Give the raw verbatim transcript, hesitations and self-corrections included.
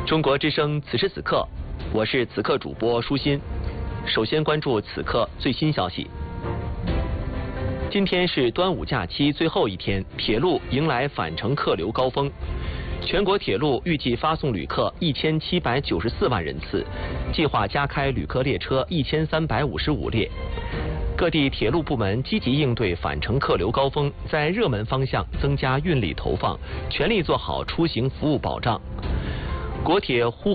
中国之声此时此刻，我是此刻主播舒心。首先关注此刻最新消息。今天是端午假期最后一天，铁路迎来返程客流高峰。全国铁路预计发送旅客一千七百九十四万人次，计划加开旅客列车一千三百五十五列。各地铁路部门积极应对返程客流高峰，在热门方向增加运力投放，全力做好出行服务保障。国铁呼